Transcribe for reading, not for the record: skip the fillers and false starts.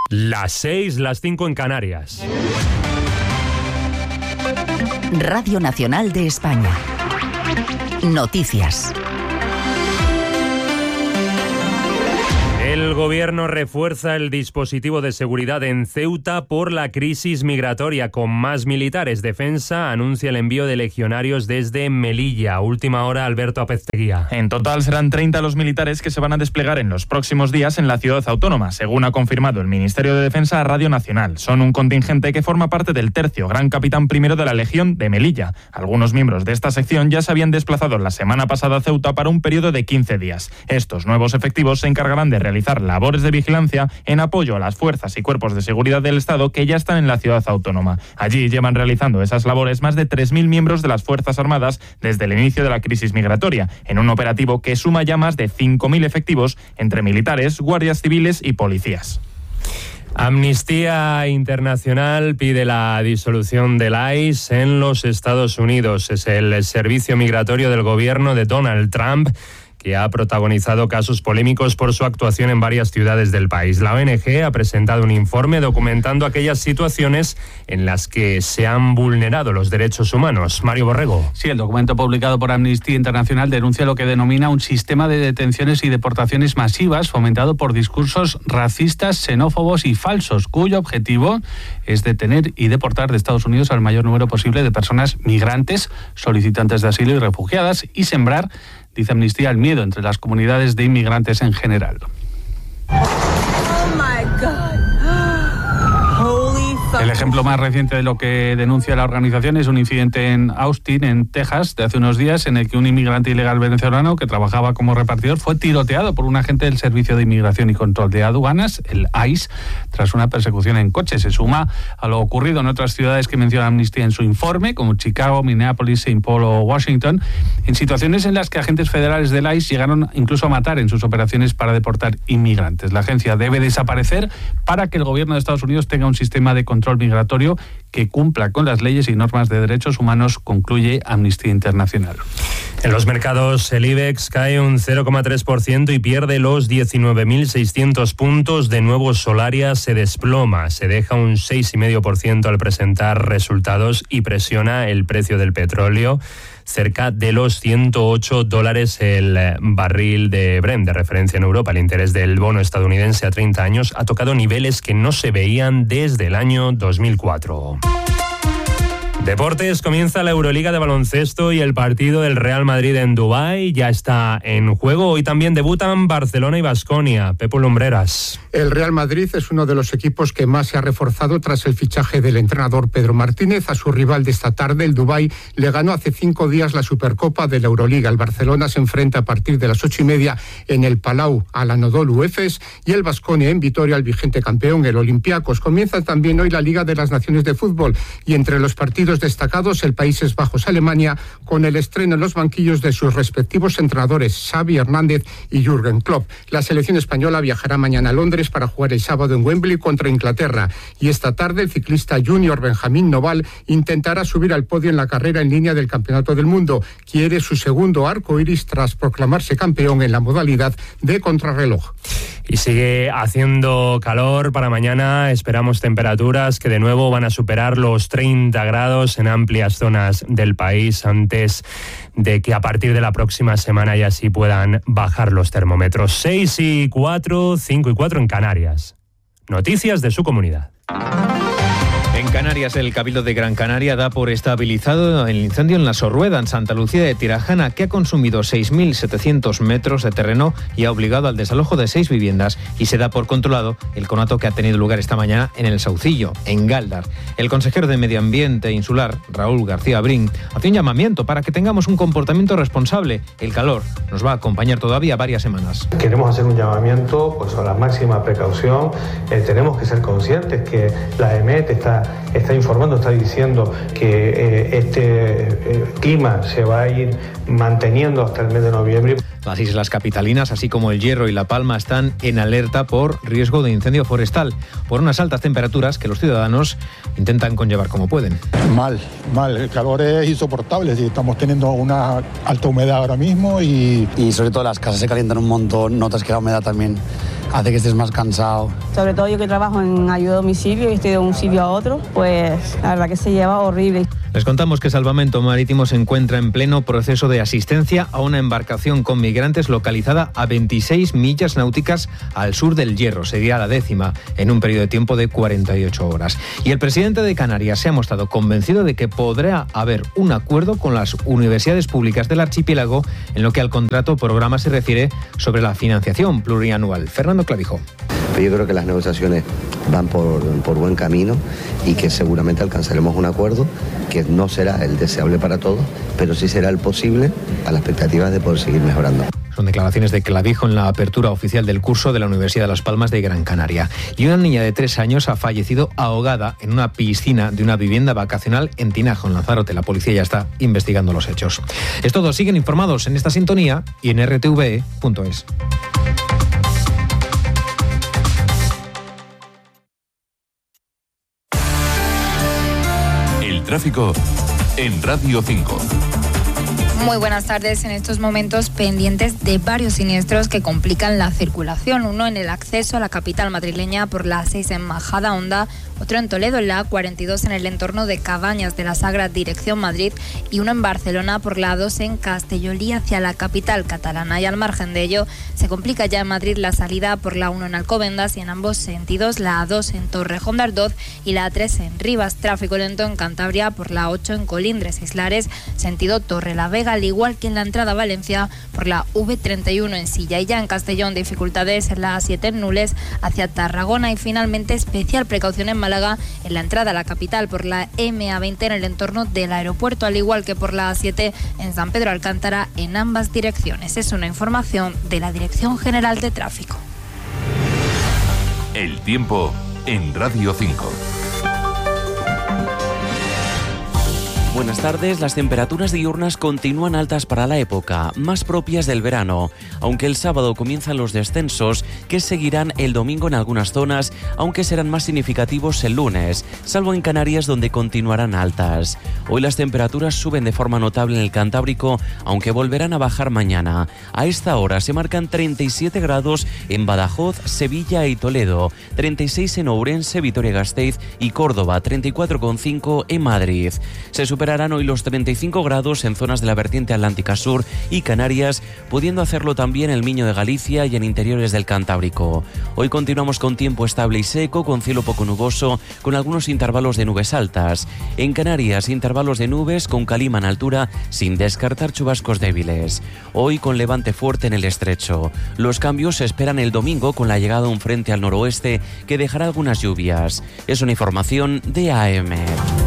Las 6, las 5 en Canarias. Radio Nacional de España. Noticias. El gobierno refuerza el dispositivo de seguridad en Ceuta por la crisis migratoria con más militares. Defensa anuncia el envío de legionarios desde Melilla. Última hora, Alberto Apezteguía. En total serán 30 los militares que se van a desplegar en los próximos días en la ciudad autónoma, según ha confirmado el Ministerio de Defensa a Radio Nacional. Son un contingente que forma parte del 3º Gran Capitán I de la Legión de Melilla. Algunos miembros de esta sección ya se habían desplazado la semana pasada a Ceuta para un periodo de 15 días. Estos nuevos efectivos se encargarán de realizar labores de vigilancia en apoyo a las fuerzas y cuerpos de seguridad del Estado que ya están en la ciudad autónoma. Allí llevan realizando esas labores más de 3.000 miembros de las Fuerzas Armadas desde el inicio de la crisis migratoria, en un operativo que suma ya más de 5.000 efectivos entre militares, guardias civiles y policías. Amnistía Internacional pide la disolución del ICE en los Estados Unidos. Es el servicio migratorio del gobierno de Donald Trump, que ha protagonizado casos polémicos por su actuación en varias ciudades del país. La ONG ha presentado un informe documentando aquellas situaciones en las que se han vulnerado los derechos humanos. Mario Borrego. Sí, el documento publicado por Amnistía Internacional denuncia lo que denomina un sistema de detenciones y deportaciones masivas fomentado por discursos racistas, xenófobos y falsos, cuyo objetivo es detener y deportar de Estados Unidos al mayor número posible de personas migrantes, solicitantes de asilo y refugiadas, y sembrar, dice Amnistía, el miedo entre las comunidades de inmigrantes en general. Oh my God. El ejemplo más reciente de lo que denuncia la organización es un incidente en Austin, en Texas, de hace unos días, en el que un inmigrante ilegal venezolano que trabajaba como repartidor fue tiroteado por un agente del Servicio de Inmigración y Control de Aduanas, el ICE, tras una persecución en coche. Se suma a lo ocurrido en otras ciudades que menciona Amnistía en su informe, como Chicago, Minneapolis, St. Paul o Washington, en situaciones en las que agentes federales del ICE llegaron incluso a matar en sus operaciones para deportar inmigrantes. La agencia debe desaparecer para que el gobierno de Estados Unidos tenga un sistema de control migratorio que cumpla con las leyes y normas de derechos humanos, concluye Amnistía Internacional. En los mercados, el IBEX cae un 0,3% y pierde los 19.600 puntos. De nuevo, Solaria se desploma, se deja un 6,5% al presentar resultados y presiona el precio del petróleo cerca de los $108 el barril de Brent, de referencia en Europa. El interés del bono estadounidense a 30 años ha tocado niveles que no se veían desde el año 2004. Deportes, comienza la Euroliga de baloncesto y el partido del Real Madrid en Dubái ya está en juego. Hoy también debutan Barcelona y Baskonia. Pepo Lumbreras. El Real Madrid es uno de los equipos que más se ha reforzado tras el fichaje del entrenador Pedro Martínez. A su rival de esta tarde, el Dubái, le ganó hace 5 días la Supercopa de la Euroliga. El Barcelona se enfrenta a partir de las 8:30 en el Palau al Anadolu Efes y el Baskonia en Vitoria al vigente campeón, el Olympiacos. Comienza también hoy la Liga de las Naciones de Fútbol y entre los partidos destacados el Países Bajos-Alemania, con el estreno en los banquillos de sus respectivos entrenadores Xavi Hernández y Jürgen Klopp. La selección española viajará mañana a Londres para jugar el sábado en Wembley contra Inglaterra y esta tarde el ciclista junior Benjamín Noval intentará subir al podio en la carrera en línea del Campeonato del Mundo. Quiere su segundo arco iris tras proclamarse campeón en la modalidad de contrarreloj. Y sigue haciendo calor para mañana. Esperamos temperaturas que de nuevo van a superar los 30 grados en amplias zonas del país antes de que a partir de la próxima semana ya sí puedan bajar los termómetros. 6:04, 5:04 en Canarias. Noticias de su comunidad. En Canarias, el Cabildo de Gran Canaria da por estabilizado el incendio en La Sorrueda, en Santa Lucía de Tirajana, que ha consumido 6.700 metros de terreno y ha obligado al desalojo de 6 viviendas, y se da por controlado el conato que ha tenido lugar esta mañana en El Saucillo, en Gáldar. El consejero de Medio Ambiente Insular, Raúl García Brin, hace un llamamiento para que tengamos un comportamiento responsable. El calor nos va a acompañar todavía varias semanas. Queremos hacer un llamamiento pues, a la máxima precaución. Tenemos que ser conscientes que la EMET está informando, está diciendo que este clima se va a ir manteniendo hasta el mes de noviembre. Las islas capitalinas, así como El Hierro y La Palma, están en alerta por riesgo de incendio forestal, por unas altas temperaturas que los ciudadanos intentan conllevar como pueden. Mal, el calor es insoportable, estamos teniendo una alta humedad ahora mismo y sobre todo las casas se calientan un montón, notas que la humedad también hace que estés más cansado. Sobre todo yo que trabajo en ayuda a domicilio y estoy de un sitio a otro, pues la verdad que se lleva horrible. Les contamos que Salvamento Marítimo se encuentra en pleno proceso de asistencia a una embarcación con migrantes localizada a 26 millas náuticas al sur del Hierro. Sería la 10ª en un periodo de tiempo de 48 horas. Y el presidente de Canarias se ha mostrado convencido de que podrá haber un acuerdo con las universidades públicas del archipiélago en lo que al contrato programa se refiere sobre la financiación plurianual. Fernando Clavijo. Yo creo que las negociaciones van por buen camino y que seguramente alcanzaremos un acuerdo que no será el deseable para todos, pero sí será el posible a las expectativas de poder seguir mejorando. Son declaraciones de Clavijo en la apertura oficial del curso de la Universidad de Las Palmas de Gran Canaria. Y una niña de 3 años ha fallecido ahogada en una piscina de una vivienda vacacional en Tinajo, en Lanzarote. La policía ya está investigando los hechos. Es todo. Siguen informados en esta sintonía y en rtve.es. El tráfico en Radio 5. Muy buenas tardes. En estos momentos pendientes de varios siniestros que complican la circulación. Uno en el acceso a la capital madrileña por la A6 en Majadahonda, otro en Toledo en la A42 en el entorno de Cabañas de la Sagra dirección Madrid y uno en Barcelona por la A2 en Castellolí hacia la capital catalana. Y al margen de ello se complica ya en Madrid la salida por la 1 en Alcobendas y en ambos sentidos la A2 en Torrejón de Ardoz y la A3 en Rivas. Tráfico lento en Cantabria por la 8 en Colindres Islares sentido Torrelavega, al igual que en la entrada a Valencia por la V31 en Silla. Y ya en Castellón dificultades en la A7 en Nules hacia Tarragona y finalmente especial precaución en Málaga en la entrada a la capital por la MA20 en el entorno del aeropuerto, al igual que por la A7 en San Pedro Alcántara en ambas direcciones. Es una información de la Dirección General de Tráfico. El tiempo en Radio 5. Buenas tardes. Las temperaturas diurnas continúan altas para la época, más propias del verano, aunque el sábado comienzan los descensos que seguirán el domingo en algunas zonas, aunque serán más significativos el lunes, salvo en Canarias donde continuarán altas. Hoy las temperaturas suben de forma notable en el Cantábrico, aunque volverán a bajar mañana. A esta hora se marcan 37 grados en Badajoz, Sevilla y Toledo, 36 en Ourense, Vitoria-Gasteiz y Córdoba, 34,5 en Madrid. Se superarán hoy los 35 grados en zonas de la vertiente atlántica sur y Canarias, pudiendo hacerlo también el Miño de Galicia y en interiores del Cantábrico. Hoy continuamos con tiempo estable y seco, con cielo poco nuboso, con algunos intervalos de nubes altas. En Canarias, intervalos de nubes con calima en altura, sin descartar chubascos débiles. Hoy con levante fuerte en el estrecho. Los cambios se esperan el domingo con la llegada de un frente al noroeste que dejará algunas lluvias. Es una información de AM.